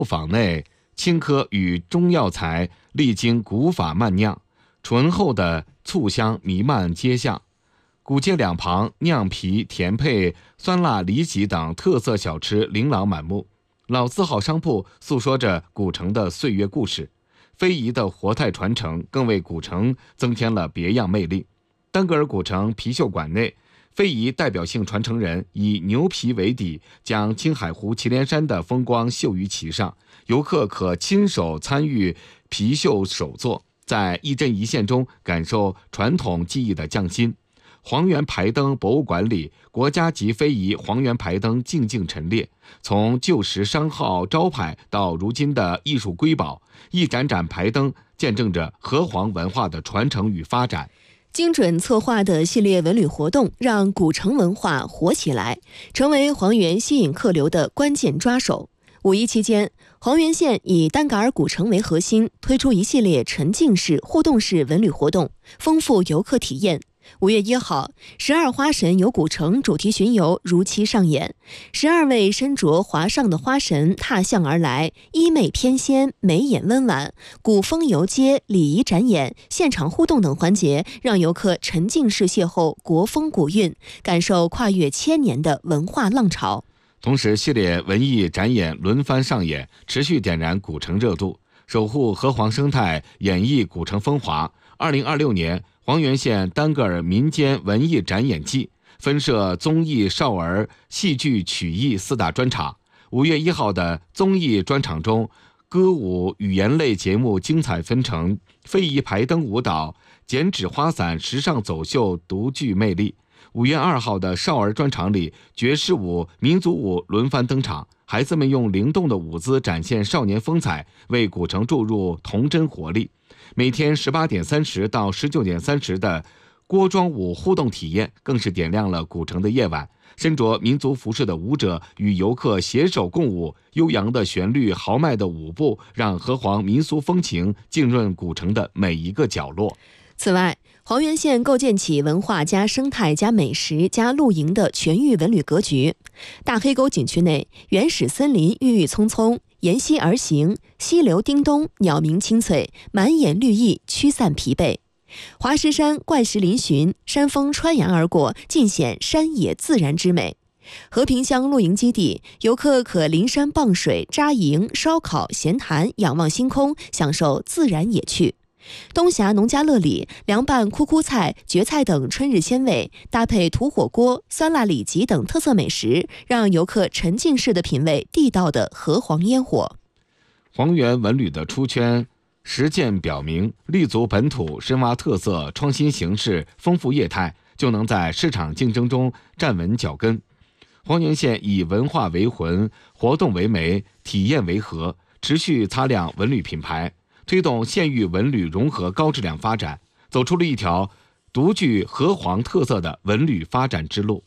坊内青稞与中药材历经古法慢酿，醇厚的醋香弥漫街巷。古街两旁酿皮、甜配、酸辣里脊等特色小吃琳琅满目。老字号商铺诉说着古城的岁月故事，非遗的活态传承更为古城增添了别样魅力。丹格尔古城貔貅馆内，非遗代表性传承人以牛皮为底，将青海湖祁连山的风光绣于其上，游客可亲手参与貔貅手作，在一针一线中感受传统技艺的匠心。黄原牌灯博物馆里，国家级非遗黄原牌灯静静陈列，从旧时商号招牌到如今的艺术瑰宝，一盏盏牌灯见证着河黄文化的传承与发展。 精准策划的系列文旅活动让古城文化活起来，成为黄原吸引客流的关键抓手。五一期间，黄原县以丹格尔古城为核心，推出一系列沉浸式、互动式文旅活动，丰富游客体验。5月1号，12花神游古城主题巡游如期上演，12位身着华上的花神踏象而来，衣袂翩跹，眉眼温婉，古风游街、礼仪展演、现场互动等环节，让游客沉浸式邂逅国风古韵，感受跨越1000年的文化浪潮。 同时，系列文艺展演轮番上演，持续点燃古城热度，守护河黄生态，演绎古城风华。2026年黄原县丹格尔民间文艺展演季分设综艺、少儿、戏剧、曲艺4大专场。5月1号的综艺专场中，歌舞、语言类节目精彩纷呈，非遗排灯舞蹈、剪纸花伞、时尚走秀独具魅力。5月2号的少儿专场里，爵士舞、民族舞轮番登场，孩子们用灵动的舞姿展现少年风采，为古城注入童真活力。每天18点30到19点30的锅庄舞互动体验更是点亮了古城的夜晚。身着民族服饰的舞者与游客携手共舞，悠扬的旋律、豪迈的舞步，让河黄民俗风情浸润古城的每一个角落。 此外，黄原县构建起文化加生态加美食加露营的全域文旅格局。大黑沟景区内，原始森林郁郁葱葱，沿溪而行，溪流叮咚，鸟鸣清脆，满眼绿意，驱散疲惫。华石山怪石嶙峋，山峰穿崖而过，尽显山野自然之美。和平乡露营基地，游客可临山傍水、扎营、烧烤、闲谈，仰望星空，享受自然野趣。东峡农家乐里，凉拌枯枯菜、蕨菜等春日鲜味，搭配土火锅、酸辣里脊等特色美食，让游客沉浸式的品味地道的河黄烟火。 黄原文旅的出圈实践表明，立足本土、深挖特色、创新形式、丰富业态，就能在市场竞争中站稳脚跟。黄原县以文化为魂，活动为媒，体验为核，持续擦亮文旅品牌，推动县域文旅融合高质量发展，走出了一条独具河黄特色的文旅发展之路。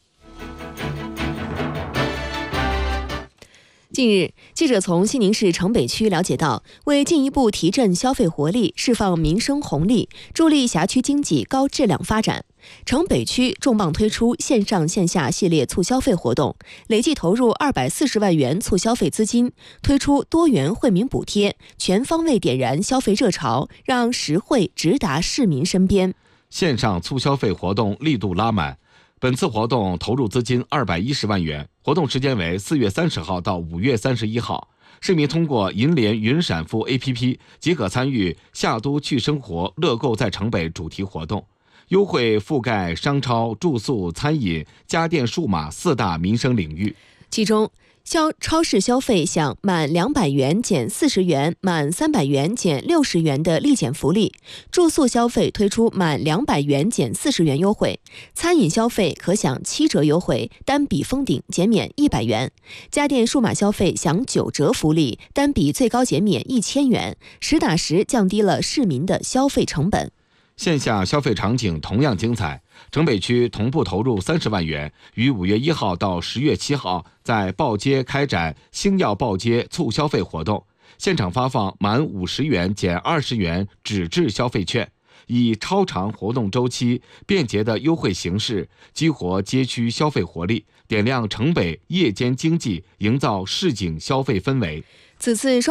近日，记者从西宁市城北区了解到，为进一步提振消费活力、释放民生红利，助力辖区经济高质量发展，城北区重磅推出线上线下系列促消费活动，累计投入240万元促消费资金，推出多元惠民补贴，全方位点燃消费热潮，让实惠直达市民身边。 线上促消费活动力度拉满，本次活动投入资金210万元，活动时间为4月30号到5月31号。市民通过银联云闪付 APP 即可参与夏都趣生活乐购在城北主题活动，优惠覆盖商超、住宿、餐饮、家电、数码4大民生领域。 其中，超市消费享满200元减40元，满300元减60元的立减福利；住宿消费推出满200元减40元优惠；餐饮消费可享7折优惠，单笔封顶减免100元；家电数码消费享9折福利，单笔最高减免1000元，实打实降低了市民的消费成本。 线下消费场景同样精彩，城北区同步投入30万元，于5月1号到10月7号在报街开展星耀报街促消费活动，现场发放满50元减20元纸质消费券，以超长活动周期、便捷的优惠形式，激活街区消费活力，点亮城北夜间经济，营造市井消费氛围。 此次